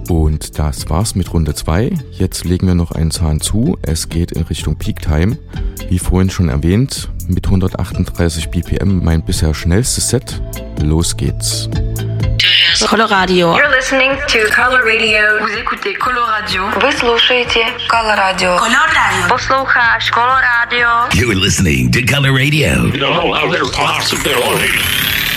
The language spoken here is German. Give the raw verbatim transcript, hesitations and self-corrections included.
Und das war's mit Runde zwei. Jetzt legen wir noch einen Zahn zu. Es geht in Richtung Peak Time. Wie vorhin schon erwähnt, mit hundertachtunddreißig B P M mein bisher schnellstes Set. Los geht's. Coloradio. You're listening to Color Radio. Vous écoutez Coloradio. Вы слушаете Color Radio. Color Radio. Послушаешь Color Radio. You're listening to Color Radio. No other possibility.